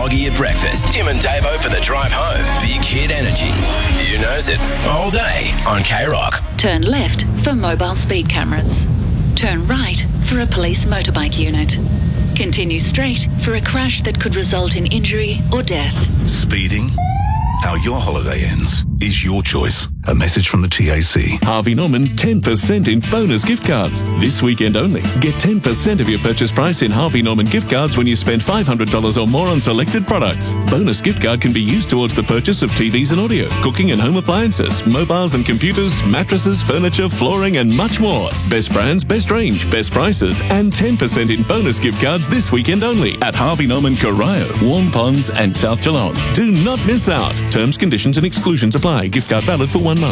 Hoggy at breakfast. Tim and Davo for the drive home. Big Hit Energy. You knows it. All day on K-Rock. Turn left for mobile speed cameras. Turn right for a police motorbike unit. Continue straight for a crash that could result in injury or death. Speeding? How your holiday ends is your choice. A message from the TAC. Harvey Norman 10% in bonus gift cards. This weekend only. Get 10% of your purchase price in Harvey Norman gift cards when you spend $500 or more on selected products. Bonus gift card can be used towards the purchase of TVs and audio, cooking and home appliances, mobiles and computers, mattresses, furniture, flooring and much more. Best brands, best range, best prices and 10% in bonus gift cards this weekend only at Harvey Norman Corio, Warm Ponds and South Geelong. Do not miss out. Terms, conditions and exclusions apply. Gift card valid for 1 month.